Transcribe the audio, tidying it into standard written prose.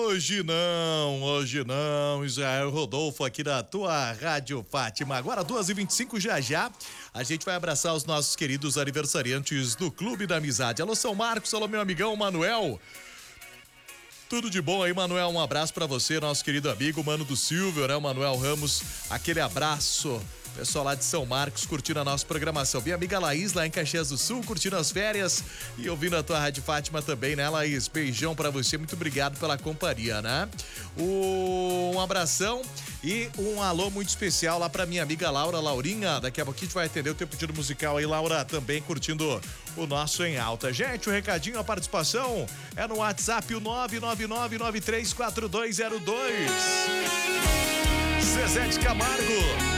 Hoje não, Israel Rodolfo aqui na tua Rádio Fátima. Agora 2h25 já. A gente vai abraçar os nossos queridos aniversariantes do Clube da Amizade. Alô, São Marcos, alô, meu amigão Manuel. Tudo de bom aí, Manuel, um abraço pra você, nosso querido amigo, Mano do Silvio, né, o Manuel Ramos, aquele abraço. Pessoal lá de São Marcos curtindo a nossa programação. Minha amiga Laís lá em Caxias do Sul, curtindo as férias e ouvindo a tua Rádio Fátima também, né, Laís? Beijão pra você, muito obrigado pela companhia, né? Um abração e um alô muito especial lá pra minha amiga Laurinha. Daqui a pouquinho a gente vai atender o teu pedido musical aí, Laura, também curtindo o nosso Em Alta. Gente, o recadinho, a participação é no WhatsApp, o 999934202. Zezé de Camargo.